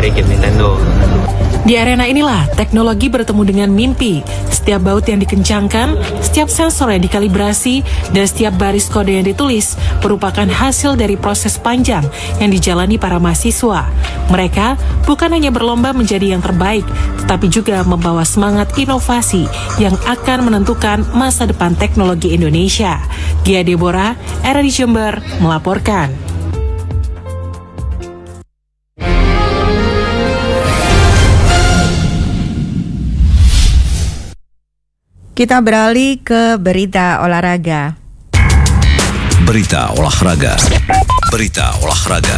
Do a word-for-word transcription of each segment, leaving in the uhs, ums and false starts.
dari game Nintendo. Di arena inilah teknologi bertemu dengan mimpi. Setiap baut yang dikencangkan, setiap sensor yang dikalibrasi, dan setiap baris kode yang ditulis merupakan hasil dari proses panjang yang dijalani para mahasiswa. Mereka bukan hanya berlomba menjadi yang terbaik, tetapi juga membawa semangat inovasi yang akan menentukan masa depan teknologi Indonesia. Gia Deborah, R R I Jember, melaporkan. Kita beralih ke berita olahraga. Berita olahraga. Berita olahraga.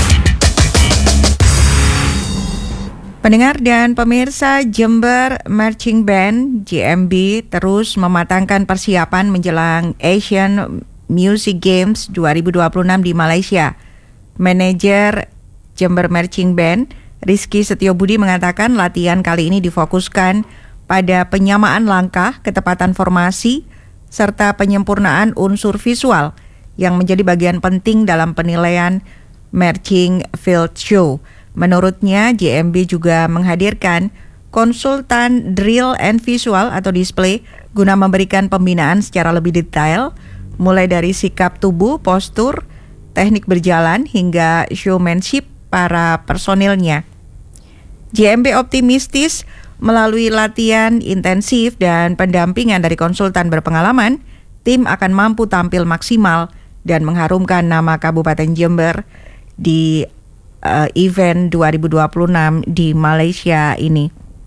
Pendengar dan pemirsa, Jember Marching Band J M B terus mematangkan persiapan menjelang Asian Music Games dua ribu dua puluh enam di Malaysia. Manajer Jember Marching Band Rizky Setiobudi mengatakan latihan kali ini difokuskan pada penyamaan langkah, ketepatan formasi, serta penyempurnaan unsur visual yang menjadi bagian penting dalam penilaian Marching Field Show. Menurutnya, J M B juga menghadirkan konsultan drill and visual atau display guna memberikan pembinaan secara lebih detail, mulai dari sikap tubuh, postur, teknik berjalan, hingga showmanship para personilnya. J M B optimistis melalui latihan intensif dan pendampingan dari konsultan berpengalaman, tim akan mampu tampil maksimal dan mengharumkan nama Kabupaten Jember di uh, event dua ribu dua puluh enam di Malaysia ini.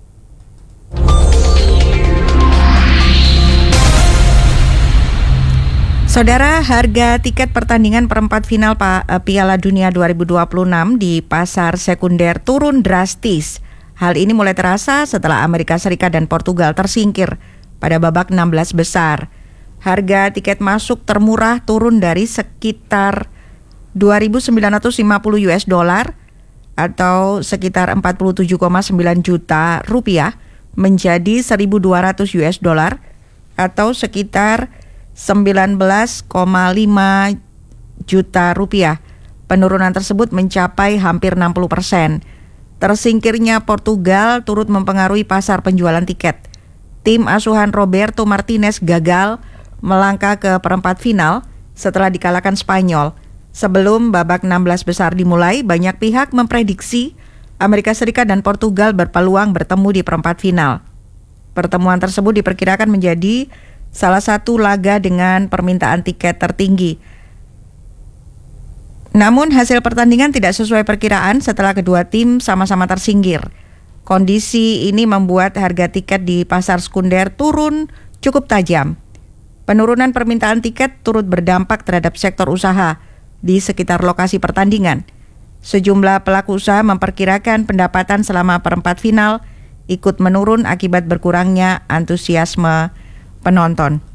Saudara, harga tiket pertandingan perempat final Piala Dunia dua ribu dua puluh enam di pasar sekunder turun drastis. Hal ini mulai terasa setelah Amerika Serikat dan Portugal tersingkir pada babak enam belas besar. Harga tiket masuk termurah turun dari sekitar dua ribu sembilan ratus lima puluh US dollar atau sekitar empat puluh tujuh koma sembilan juta rupiah menjadi seribu dua ratus US dollar atau sekitar sembilan belas koma lima juta rupiah. Penurunan tersebut mencapai hampir enam puluh persen. Tersingkirnya Portugal turut mempengaruhi pasar penjualan tiket. Tim asuhan Roberto Martinez gagal melangkah ke perempat final setelah dikalahkan Spanyol. Sebelum babak enam belas besar dimulai, banyak pihak memprediksi Amerika Serikat dan Portugal berpeluang bertemu di perempat final. Pertemuan tersebut diperkirakan menjadi salah satu laga dengan permintaan tiket tertinggi. Namun hasil pertandingan tidak sesuai perkiraan setelah kedua tim sama-sama tersingkir. Kondisi ini membuat harga tiket di pasar sekunder turun cukup tajam. Penurunan permintaan tiket turut berdampak terhadap sektor usaha di sekitar lokasi pertandingan. Sejumlah pelaku usaha memperkirakan pendapatan selama perempat final ikut menurun akibat berkurangnya antusiasme penonton.